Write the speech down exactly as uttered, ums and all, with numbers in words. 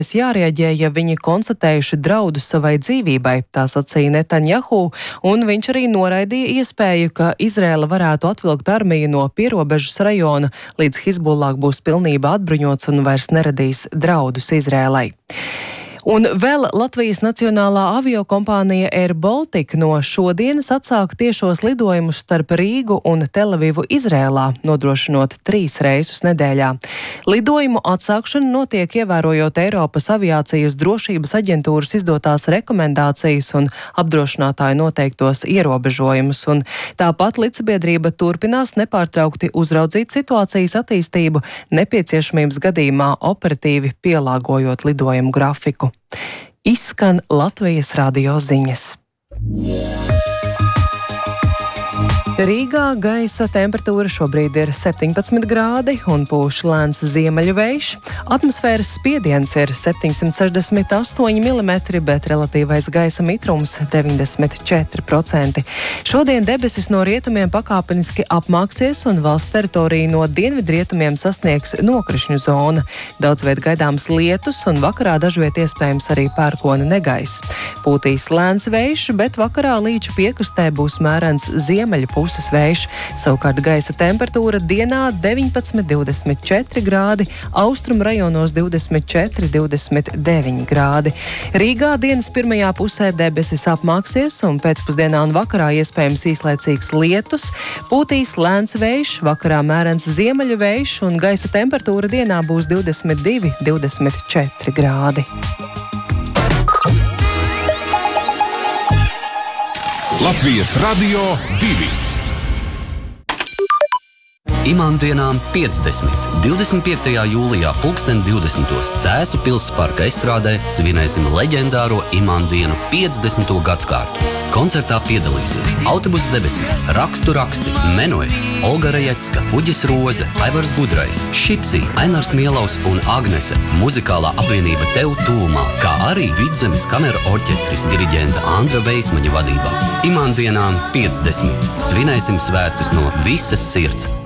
Jārieģē, ja viņi konstatējuši draudus savai dzīvībai, tā sacīja Netanjahu, un viņš arī noraidīja iespēju, ka Izraela varētu atvilkt armiju no pierobežas rajona, līdz Hizbullah būs pilnībā atbruņots un vairs neradīs draudus Izraēlai. Un vēl Latvijas nacionālā aviokompānija Air Baltica no šodienas atsāka tiešos lidojumus starp Rīgu un Telavivu Izrēlā, nodrošinot trīs reisus nedēļā. Lidojumu atsākšana notiek ievērojot Eiropas aviācijas drošības aģentūras izdotās rekomendācijas un apdrošinātāju noteiktos ierobežojumus, un tāpat līdzsabiedrība turpinās nepārtraukti uzraudzīt situācijas attīstību, nepieciešamības gadījumā operatīvi pielāgojot lidojumu grafiku. Izskan Latvijas radio ziņas. Rīgā gaisa temperatūra šobrīd ir septiņpadsmit grādi un pūš lēns ziemeļu vējš. Atmosfēras spiediens ir septiņsimt sešdesmit astoņi milimetri, bet relatīvais gaisa mitrums deviņdesmit četri procenti. Šodien debesis no rietumiem pakāpeniski apmāksies un valsts teritoriju no dienvidrietumiem sasniegs nokrišņu zona. Daudz viet gaidāms lietus un vakarā dažviet iespējams arī pērkona negaiss. Pūtīs lēns vējš, bet vakarā līča piekastē būs mērens ziemeļu puses vējš. Savukārt gaisa temperatūra dienā deviņpadsmit līdz divdesmit četri grādi, austrumu rajonos divdesmit četri līdz divdesmit deviņi grādi. Rīgā dienas pirmajā pusē debesis apmāksies un pēcpusdienā un vakarā iespējams īslaicīgs lietus. Pūtīs lēns vējš, vakarā mērens ziemeļu vējš un gaisa temperatūra dienā būs divdesmit divi līdz divdesmit četri grādi. Latvijas radio divi. Imandienām piecdesmit. divdesmit piektajā jūlijā pulksten divdesmitos Cēsu Pilsparka estrādē svinēsim leģendāro Imandienu piecdesmito gadskārtu. Koncertā piedalīsies Autobuss debesīs, Rakstu raksti, Menuets, Olga Rejecka, Uģis Roze, Aivars Gudrais, Šipsī, Ainārs Mielaus un Agnese, muzikālā apvienība Tev tuvumā, kā arī Vidzemes kamera orķestris diriģenta Andra Veismaņa vadībā. Imandienām piecdesmit. Svinēsim svētkus no visas sirds.